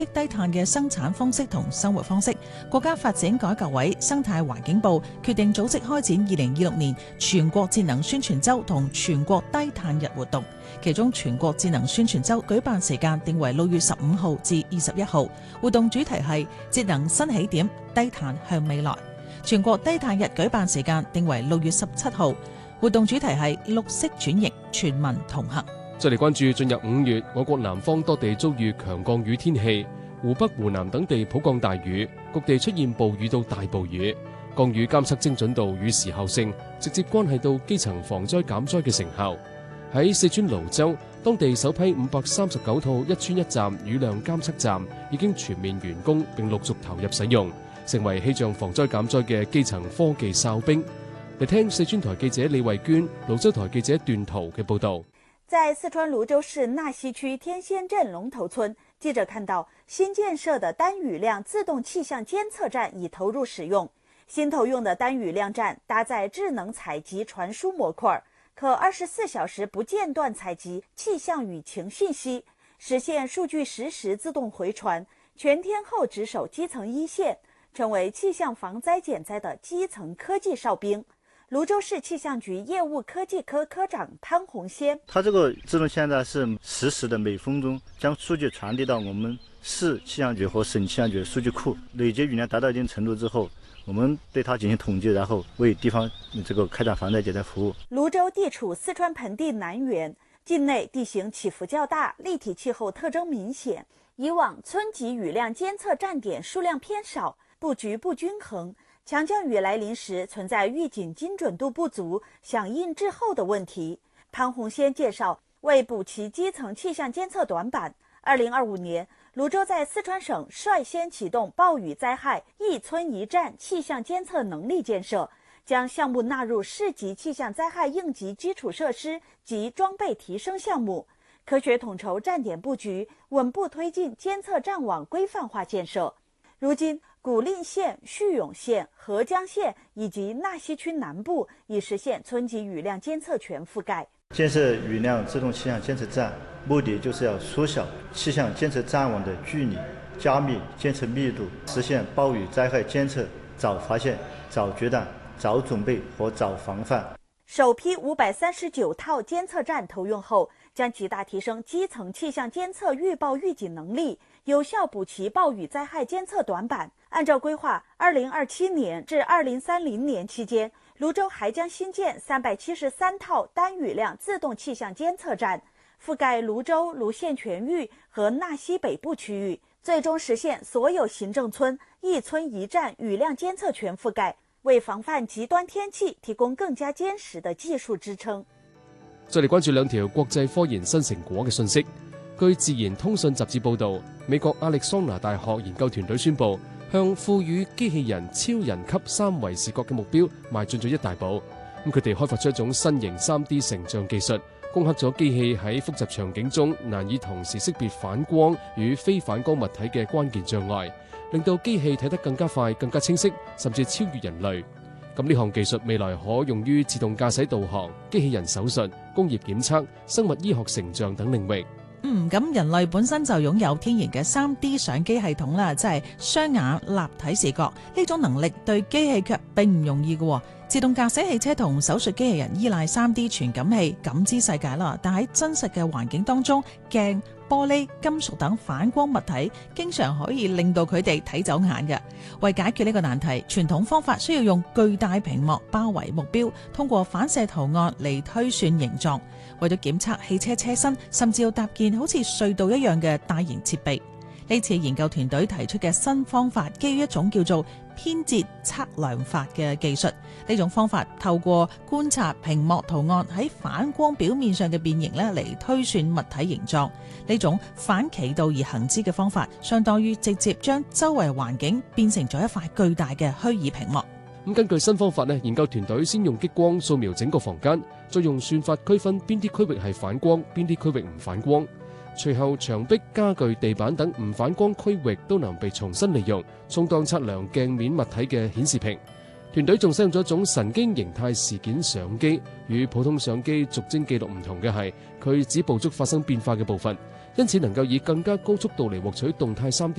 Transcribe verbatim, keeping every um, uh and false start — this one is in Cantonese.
低碳嘅生產方式同生活方式，國家發展改革委生態環境部決定組織開展二零二六年全國節能宣傳週同全國低碳日活動。其中全國節能宣傳週舉辦時間定為六月十五號至二十一號，活動主題係節能新起點，低碳向未來。全國低碳日舉辦時間定為六月十七號，活動主題係綠色轉型，全民同行。 再嚟關注進入五月，我國南方多地遭遇強降雨天氣，湖北、湖南等地普降大雨，各地出現暴雨到大暴雨。降雨監測精準度與時效性，直接關係到基層防災減災嘅成效。喺四川瀘州，當地首批五百三十九套一村一站雨量監測站已經全面完工並陸續投入使用，成為氣象防災減災嘅基層科技哨兵。嚟聽四川台記者李慧娟、瀘州台記者段濤嘅報道。 在四川泸州市納西區天仙鎮龍頭村，記者看到新建設的單雨量自動氣象監測站已投入使用。新投用的單雨量站搭載智能採集傳輸模塊，可二十四小時不間斷採集氣象雨情信息，實現數據實時自動回傳，全天候值守基層一線，成為氣象防災減災的基層科技哨兵。泸州市氣象局業務科技科科長潘洪先， 它這個自動氣象站是實時的，每分鐘將數據傳遞到我們市氣象局和省氣象局數據庫，累積雨量達到一定程度之後，我們對它進行統計，然後為地方這個開展防災減災服務。 泸州地處四川盆地南緣，境內地形起伏較大，立體氣候特徵明顯。以往村級雨量監測站點數量偏少，佈局不均衡。強降雨來臨時，存在預警精準度不足、響應滯後的問題。潘洪先介紹，為補齊基層氣象監測短板，二零二五年，泸州在四川省率先啟動暴雨災害一村一站氣象監測能力建設，將項目納入市級氣象災害應急基礎設施及裝備提升項目，科學統籌站點佈局，穩步推進監測站網規範化建設。如今，古蔺縣、叙永縣、合江縣以及納西區南部已實現村級雨量監測全覆蓋。 建設雨量自動氣象監測站，目的就是要縮小氣象監測站網的距離，加密監測密度，實現暴雨災害監測早發現、早決斷、早準備和早防範。 首批五百三十九套監測站投用後，將極大提升基層氣象監測預報預警能力，有效補齊暴雨災害監測短板。按照規劃，二零二七年至二零三零年期間，泸州還將新建三百七十三套單雨量自動氣象監測站，覆蓋泸州、泸縣全域和納西北部區域，最終實現所有行政村一村一站雨量監測全覆蓋，為防範極端天氣提供更加堅實的技術支撐。 再嚟關注兩條國際科研新成果嘅信息。據《自然通訊》雜誌報導，美國亞利桑那大學研究團隊宣布，向賦予機器人超人級三維視覺嘅目標邁進咗一大步。咁佢哋開發出一種新型 三 D 成像技術，攻克咗機器喺複雜場景中難以同時識別反光與非反光物體嘅關鍵障礙，令到機器睇得更加快、更加清晰，甚至超越人類。咁呢項技術未來可用於自動駕駛導航、機器人手術、工業檢測、生物醫學成像等領域。 嗯，咁人類本身就擁有天然嘅 三 D 相機系統啦，即係雙眼立體視覺呢種能力，對機器卻並唔容易嘅。自動駕駛汽車同手術機器人依賴 三 D 傳感器感知世界啦，但喺真實嘅環境當中，鏡、玻璃、金屬等反光物體經常可以令到佢哋睇走眼嘅。為解決呢個難題，傳統方法需要用巨大屏幕包圍目標，通過反射圖案嚟推算形狀。為咗檢測汽車車身，甚至要搭建好似隧道一樣嘅大型設備。呢次研究團隊提出嘅新方法，基於一種叫做偏折測量法嘅技術。呢種方法透過觀察屏幕圖案喺反光表面上嘅變形咧，嚟推算物體形狀。呢種反其道而行之嘅方法，相當於直接將周圍環境變成咗一塊巨大嘅虛擬屏幕。 咁根據新方法咧，研究團隊先用激光掃描整個房間，再用算法區分邊啲區域係反光，邊啲區域唔反光。隨後牆壁、家具、地板等唔反光區域都能被重新利用，充當測量鏡面物體嘅顯示屏。團隊仲使用咗一種神經形態事件相機，與普通相機逐幀記錄唔同嘅係，佢只捕捉發生變化嘅部分， 因此能夠以更加高速度嚟獲取動態 三 D